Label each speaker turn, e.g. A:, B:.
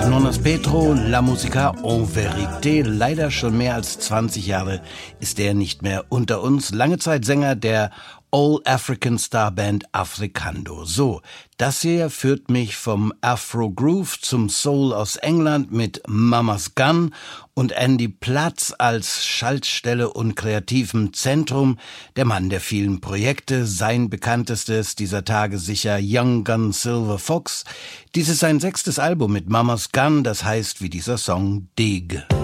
A: Anonas Petro, La Musica en Vérité. Leider schon mehr als 20 Jahre ist er nicht mehr unter uns. Lange Zeit Sänger der All-African Starband Africando. So, das hier führt mich vom Afro-Groove zum Soul aus England mit Mama's Gun und Andy Platz als Schaltstelle und kreativem Zentrum. Der Mann der vielen Projekte, sein bekanntestes dieser Tage sicher Young Gun Silver Fox. Dies ist sein 6. Album mit Mama's Gun, das heißt wie dieser Song Dig.